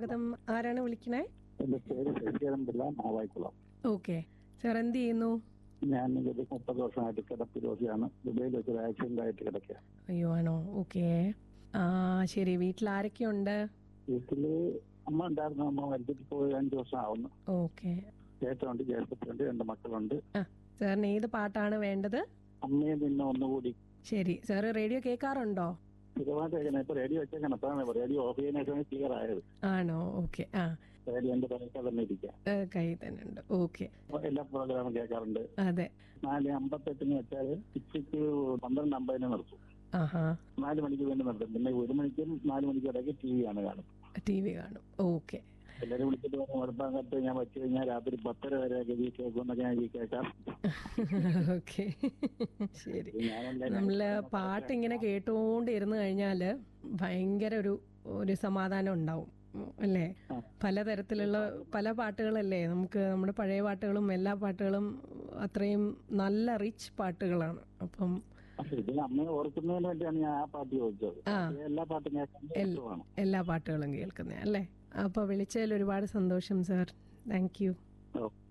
സ്വാഗതം. ആരാണ് വിളിക്കണേ? എന്റെ പേര് ശശിധരൻപിള്ള, മാവായിക്കുളം. ഓക്കെ സാർ, എന്ത് ചെയ്യുന്നു? ഞാൻ 30 വർഷമായിട്ട് കിടപ്പ് രോഗിയാണ്. ദുബൈയിൽ വെച്ചൊരു ആക്സിഡന്റ് ആയിട്ട് കിടക്കുക. അയ്യോ, ആണോ? ഓക്കെ. ശരി. വീട്ടിൽ ആരൊക്കെയുണ്ട്? വീട്ടില് അമ്മ ഉണ്ടായിരുന്നു. അമ്മ മരിച്ചിട്ട് പോയി 5 വർഷം ആവുന്നു. ഓക്കെ. ചേട്ടനുണ്ട്, ജ്യേഷ്ഠത്തിനുണ്ട്, 2 മക്കളുണ്ട്. സാറിന് ഏത് പാട്ടാണ് വേണ്ടത്? അമ്മയെ നിന്നെ ഒന്നുകൂടി. ശരി. Sir radio കേൾക്കാറുണ്ടോ? സ്ഥിരമായിട്ട് കേൾക്കണം. ഇപ്പൊ റേഡിയോ വെച്ചേക്കണം. അപ്പൊ റേഡിയോ ഓഫ് ചെയ്യുന്നതിനാണ് ക്ലിയർ ആയത്. ആണോ? ഓക്കെ. റേഡിയോ എന്റെ തലയ്ക്ക് തന്നെ ഇരിക്കാം. കൈ തന്നെ ഉണ്ട്. ഓക്കെ. എല്ലാ പ്രോഗ്രാമും കേൾക്കാറുണ്ട്. അതെ. 4:58 വെച്ചാൽ ഉച്ചയ്ക്ക് 12:50 നിർത്തും. 4 മണിക്ക് വേണ്ടി നിർത്തും. പിന്നെ 1 മണിക്കും 4 മണിക്കും ഇടയ്ക്ക് TV ആണ് കാണും. TV കാണും. ഓക്കെ. എല്ലാരും വിളിച്ചിട്ട് പറഞ്ഞു മറുഭാഗത്ത് ഞാൻ വെച്ച് കഴിഞ്ഞാൽ രാത്രി 10:30 വരെ കേൾക്കുമെന്നൊക്കെ ഞാൻ കേൾക്കാം. ഓക്കെ. ശരി. നമ്മള് പാട്ട് ഇങ്ങനെ കേട്ടുകൊണ്ടിരുന്നു കഴിഞ്ഞാല് ഭയങ്കര ഒരു സമാധാനം ഉണ്ടാവും അല്ലേ? പലതരത്തിലുള്ള പല പാട്ടുകളല്ലേ നമുക്ക്. നമ്മുടെ പഴയ പാട്ടുകളും എല്ലാ പാട്ടുകളും അത്രയും നല്ല റിച്ച് പാട്ടുകളാണ്. അപ്പം അമ്മയെ ഓർക്കുന്നതിന് വേണ്ടിയാണ് ഞാൻ ആ പാട്ട് ചോദിച്ചത്. എല്ലാ പാട്ടും എല്ലാ പാട്ടുകളും കേൾക്കുന്നേ അല്ലേ? അപ്പൊ വിളിച്ചതിൽ ഒരുപാട് സന്തോഷം സാർ. Thank you.